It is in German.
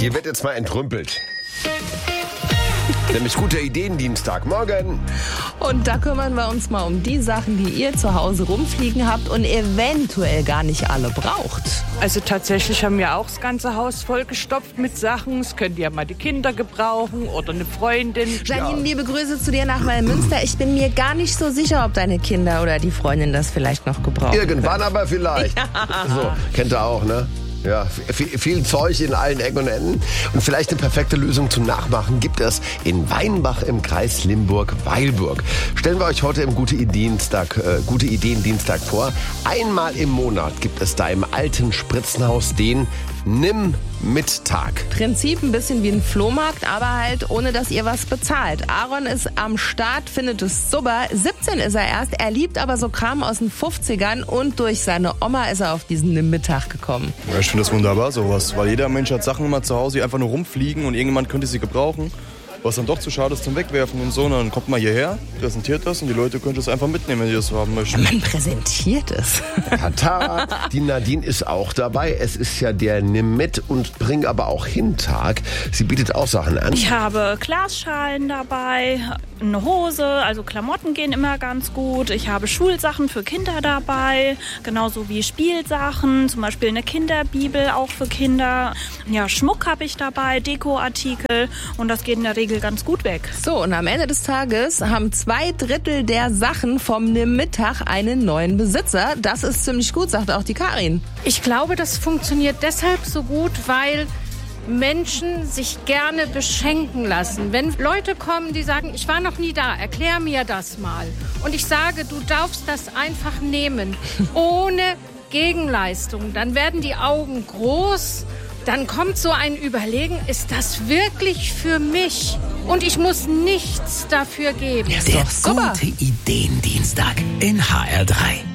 Hier wird jetzt mal entrümpelt. Nämlich guter Ideen-Dienstag. Morgen. Und da kümmern wir uns mal um die Sachen, die ihr zu Hause rumfliegen habt und eventuell gar nicht alle braucht. Also tatsächlich haben wir auch das ganze Haus vollgestopft mit Sachen. Es könnt ihr ja mal die Kinder gebrauchen oder eine Freundin. Janine, liebe Grüße zu dir nach Neumünster. Ich bin mir gar nicht so sicher, ob deine Kinder oder die Freundin das vielleicht noch gebrauchen. Irgendwann aber vielleicht. Ja. So, kennt ihr auch, ne? Ja, viel Zeug in allen Ecken und Enden. Und vielleicht eine perfekte Lösung zum Nachmachen gibt es in Weinbach im Kreis Limburg-Weilburg. Stellen wir euch heute im Gute Ideen Dienstag vor. Einmal im Monat gibt es da im alten Spritzenhaus den Nimm-Mit-Tag. Prinzip ein bisschen wie ein Flohmarkt, aber halt ohne, dass ihr was bezahlt. Aaron ist am Start, findet es super. 17 ist er erst, er liebt aber so Kram aus den 50ern und durch seine Oma ist er auf diesen Nimm-Mit-Tag gekommen. Ja, ich finde das wunderbar, sowas, weil jeder Mensch hat Sachen immer zu Hause, die einfach nur rumfliegen und irgendjemand könnte sie gebrauchen. Was dann doch zu schade ist zum Wegwerfen und so. Und dann kommt man hierher, präsentiert das und die Leute können es einfach mitnehmen, wenn sie das so haben möchten. Man präsentiert es. Tata, die Nadine ist auch dabei. Es ist ja der Nimm mit und bring aber auch hin Tag. Sie bietet auch Sachen an. Ich habe Glasschalen dabei, eine Hose, also Klamotten gehen immer ganz gut. Ich habe Schulsachen für Kinder dabei, genauso wie Spielsachen, zum Beispiel eine Kinderbibel auch für Kinder. Ja, Schmuck habe ich dabei, Dekoartikel und das geht in der Regel ganz gut weg. So, und am Ende des Tages haben 2/3 der Sachen vom Nimm-Mittag einen neuen Besitzer. Das ist ziemlich gut, sagt auch die Karin. Ich glaube, das funktioniert deshalb so gut, weil Menschen sich gerne beschenken lassen. Wenn Leute kommen, die sagen, ich war noch nie da, erklär mir das mal. Und ich sage, du darfst das einfach nehmen, ohne Gegenleistung. Dann werden die Augen groß. Dann kommt so ein Überlegen, ist das wirklich für mich? Und ich muss nichts dafür geben. Der Gute Ideen Dienstag in HR3.